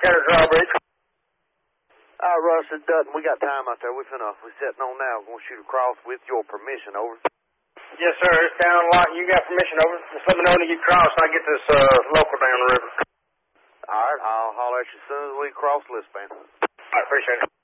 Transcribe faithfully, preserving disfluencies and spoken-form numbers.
Center drawbridge. All right, Russ, it's Dutton. We got time out there. We finna, we're setting on now. Going to shoot across with your permission, over. Yes, sir. It's down a lot. You got permission, over. Just let me know when you cross and I get this uh, local down the river. All right, I'll holler at you as soon as we cross List Band. I appreciate it.